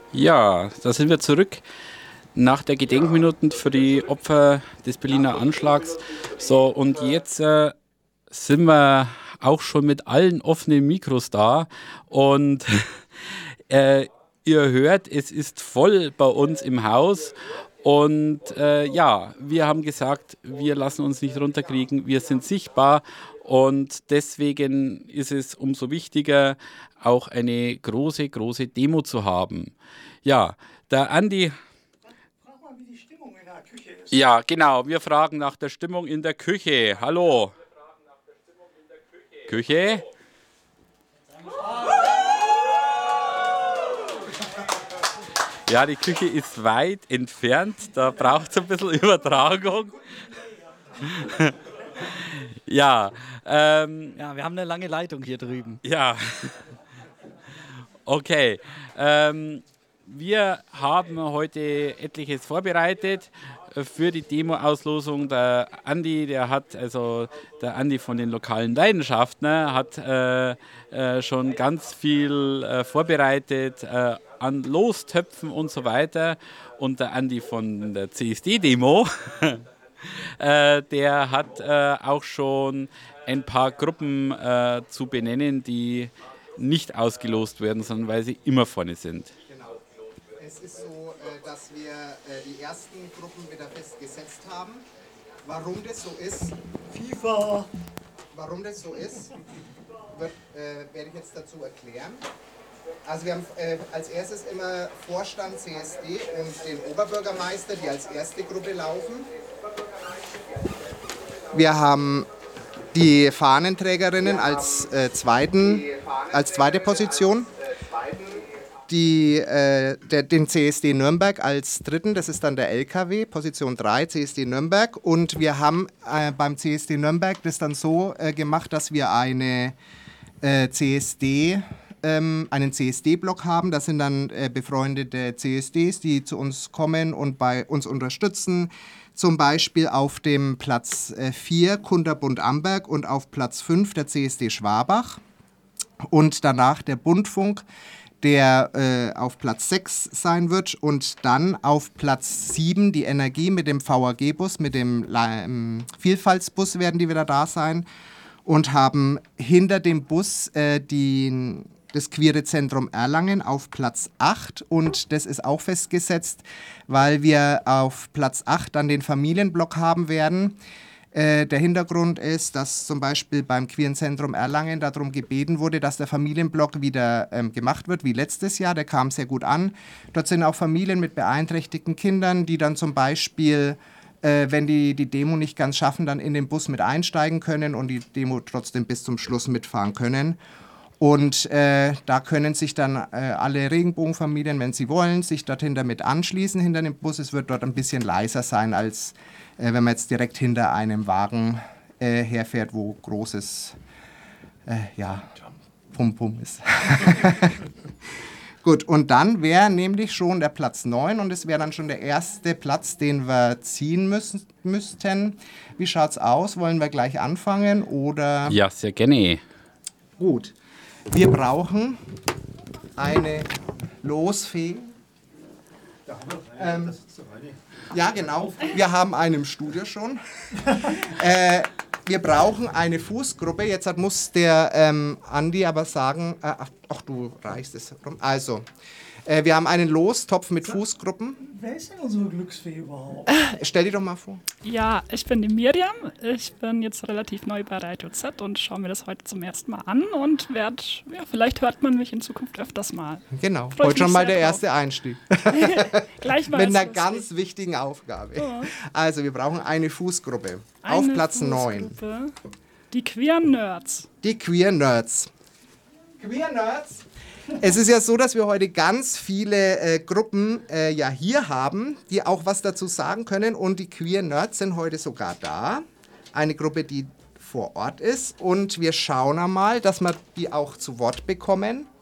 Ja, da sind wir zurück nach der Gedenkminuten für die Opfer des Berliner Anschlags. So, und jetzt sind wir auch schon mit allen offenen Mikros da und äh, ihr hört, es ist voll bei uns im Haus. Und ja, wir haben gesagt, wir lassen uns nicht runterkriegen, wir sind sichtbar und deswegen ist es umso wichtiger, auch eine große, große Demo zu haben. Ja, der Andi. Frag mal, wie die Stimmung in der Küche ist. Ja, genau, wir fragen nach der Stimmung in der Küche. Hallo. Küche? Ja, die Küche ist weit entfernt, da braucht es ein bisschen Übertragung. Ja, Ja, wir haben eine lange Leitung hier drüben. ja, okay. Wir haben heute etliches vorbereitet für die Demo-Auslosung. Der Andi, der Andi von den lokalen Leidenschaften, ne, hat schon ganz viel vorbereitet an Lostöpfen und so weiter. Und der Andi von der CSD-Demo, der hat auch schon ein paar Gruppen zu benennen, die nicht ausgelost werden, sondern weil sie immer vorne sind. Genau. Es ist so, dass wir die ersten Gruppen wieder festgesetzt haben. Warum das so ist, FIFA. warum das so ist, werde ich jetzt dazu erklären. Also wir haben als erstes immer Vorstand CSD und den Oberbürgermeister, die als erste Gruppe laufen. Wir haben die Fahnenträgerinnen als zweite Position. Den CSD Nürnberg als dritten, das ist dann der LKW, Position 3, CSD Nürnberg. Und wir haben beim CSD Nürnberg das dann so gemacht, dass wir einen CSD-Block haben. Das sind dann befreundete CSDs, die zu uns kommen und bei uns unterstützen. Zum Beispiel auf dem Platz 4 Kunterbund Amberg und auf Platz 5 der CSD Schwabach. Und danach der Bundfunk, der auf Platz 6 sein wird. Und dann auf Platz 7 die Energie mit dem VAG-Bus, mit dem Vielfaltsbus werden die wieder da sein. Und haben hinter dem Bus das Queere Zentrum Erlangen auf Platz 8 und das ist auch festgesetzt, weil wir auf Platz 8 dann den Familienblock haben werden. Der Hintergrund ist, dass zum Beispiel beim Queeren Zentrum Erlangen darum gebeten wurde, dass der Familienblock wieder gemacht wird, wie letztes Jahr. Der kam sehr gut an. Dort sind auch Familien mit beeinträchtigten Kindern, die dann zum Beispiel, wenn die Demo nicht ganz schaffen, dann in den Bus mit einsteigen können und die Demo trotzdem bis zum Schluss mitfahren können. Und da können sich dann alle Regenbogenfamilien, wenn sie wollen, sich dorthin damit anschließen hinter dem Bus. Es wird dort ein bisschen leiser sein, als wenn man jetzt direkt hinter einem Wagen herfährt, wo großes Pum-Pum ist. Gut, und dann wäre nämlich schon der Platz 9 und es wäre dann schon der erste Platz, den wir ziehen müssten. Wie schaut's aus? Wollen wir gleich anfangen oder? Ja, sehr gerne. Gut. Wir brauchen eine Losfee. Ja, genau. Wir haben einen im Studio schon. Wir brauchen eine Fußgruppe. Jetzt muss der Andi aber sagen, ach, du reichst es rum. Also, wir haben einen Lostopf mit Fußgruppen. Wer ist denn unsere Glücksfee überhaupt? Stell dich doch mal vor. Ja, ich bin die Miriam. Ich bin jetzt relativ neu bei Radio Z und schaue mir das heute zum ersten Mal an und vielleicht hört man mich in Zukunft öfters mal. Genau, Freu ich heute schon mich mal sehr der drauf. erste Einstieg. Gleich mal Mit einer als ganz wichtigen Aufgabe. Ja. Also, wir brauchen eine Fußgruppe. Eine Auf Platz 9. Fußgruppe. Die Queeren Nerds. Die Queer Nerds. Queer Nerds? Es ist ja so, dass wir heute ganz viele Gruppen hier haben, die auch was dazu sagen können. Und die Queer Nerds sind heute sogar da. Eine Gruppe, die vor Ort ist. Und wir schauen einmal, dass wir die auch zu Wort bekommen.